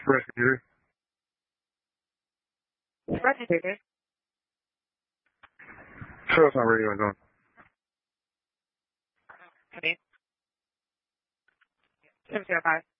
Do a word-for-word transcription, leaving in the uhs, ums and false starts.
Fresh computer. Fresh computer. Show us on radio is on. Okay. seven zero five.